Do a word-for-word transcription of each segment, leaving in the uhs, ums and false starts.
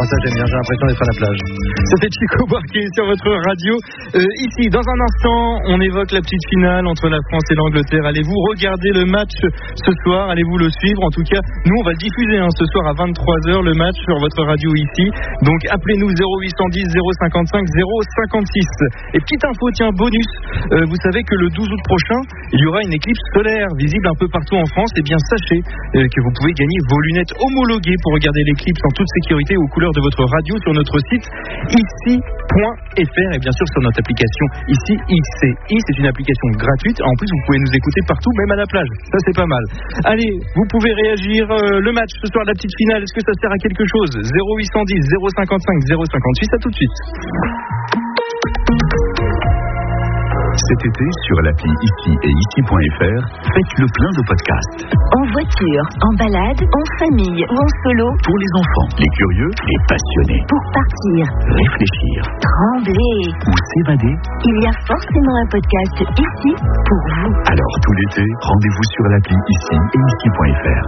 ça j'aime bien, j'ai l'impression d'être à la plage. C'était Chico Buarque sur votre radio. Euh, ici, dans un instant, on évoque la petite finale entre la France et l'Angleterre. Allez-vous regarder le match ce soir? Allez-vous le suivre? En tout cas, nous on va le diffuser hein, ce soir à vingt-trois heures le match sur votre radio ici. Donc appelez-nous zéro huit cent dix zéro cinquante-cinq zéro cinquante-six. Et petite info, tiens, bonus, euh, vous savez que le douze août prochain, il y aura une éclipse solaire visible un peu partout en France. Et bien sachez euh, que vous pouvez gagner vos lunettes homologuées pour regarder l'éclipse en toute sécurité aux couleurs de votre radio sur notre site ici point f r et bien sûr sur notre application ici I C I. C'est une application gratuite. En plus, vous pouvez nous écouter partout, même à la plage. Ça, c'est pas mal. Allez, vous pouvez réagir. Euh, le match ce soir, la petite finale, est-ce que ça sert à quelque chose? zéro huit cent dix zéro cinquante-cinq zéro cinquante-six. À tout de suite. Cet été, sur l'appli ici et ici point f r, faites le plein de podcasts. En voiture, en balade, en famille ou en solo. Pour les enfants, les curieux, les passionnés. Pour partir, réfléchir, trembler ou s'évader. Il y a forcément un podcast ici pour vous. Alors tout l'été, rendez-vous sur l'appli ici et ici point f r.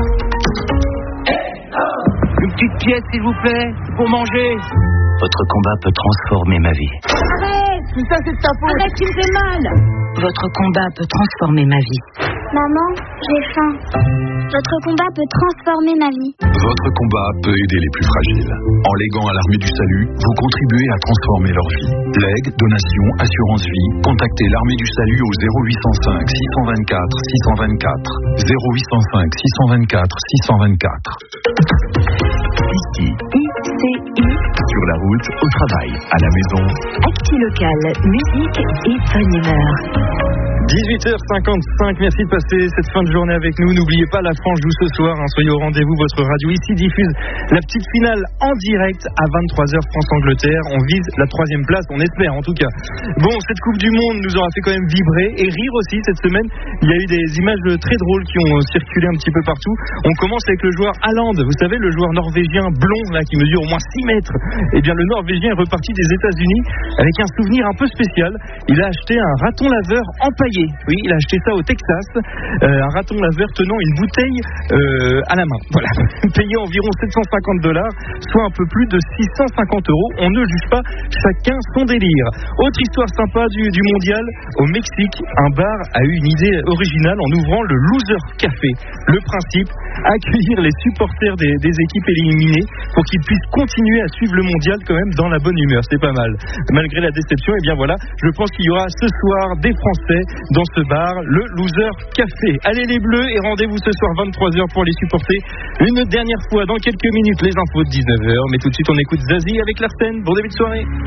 Une petite pièce s'il vous plaît, pour manger. Votre combat peut transformer ma vie. Arrête, mais ça c'est de ta faute. Arrête, tu me fais mal. Votre combat peut transformer ma vie. Maman, j'ai faim. Votre combat peut transformer ma vie. Votre combat peut aider les plus fragiles. En léguant à l'Armée du Salut, vous contribuez à transformer leur vie. Legs, donations, assurance vie. Contactez l'Armée du Salut au zéro huit cent cinq six cent vingt-quatre six cent vingt-quatre. zéro huit cent cinq six cent vingt-quatre six cent vingt-quatre. Ici, I C I. sur la route, au travail, à la maison. Actu local, musique et bonne humeur. dix-huit heures cinquante-cinq, merci de passer cette fin de journée avec nous. N'oubliez pas la frange joue ce soir, hein, soyez au rendez-vous, votre radio ici diffuse la petite finale en direct à vingt-trois heures France-Angleterre. On vise la troisième place, on espère en tout cas. Bon, cette Coupe du Monde nous aura fait quand même vibrer et rire aussi cette semaine. Il y a eu des images très drôles qui ont circulé un petit peu partout. On commence avec le joueur Haaland, vous savez, le joueur norvégien blond là qui mesure au moins six mètres. Eh bien le norvégien est reparti des États-Unis avec un souvenir un peu spécial. Il a acheté un raton laveur empaillé. Oui, il a acheté ça au Texas, euh, un raton laveur tenant une bouteille euh, à la main. Voilà, payé environ sept cent cinquante dollars, soit un peu plus de six cent cinquante euros. On ne juge pas, chacun son délire. Autre histoire sympa du, du mondial, au Mexique, un bar a eu une idée originale en ouvrant le Loser Café. Le principe, accueillir les supporters des, des équipes éliminées pour qu'ils puissent continuer à suivre le mondial quand même dans la bonne humeur. C'est pas mal. Malgré la déception, et eh bien voilà, je pense qu'il y aura ce soir des Français dans ce bar, le Loser Café. Allez les Bleus et rendez-vous ce soir vingt-trois heures pour les supporter. Une dernière fois dans quelques minutes les infos de dix-neuf heures. Mais tout de suite on écoute Zazie avec Larsen. Bon début de soirée.